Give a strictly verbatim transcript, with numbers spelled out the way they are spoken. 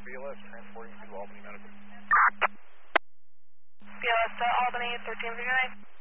B L S, transporting to Albany Medical. B L S to Albany, thirteen fifty-nine.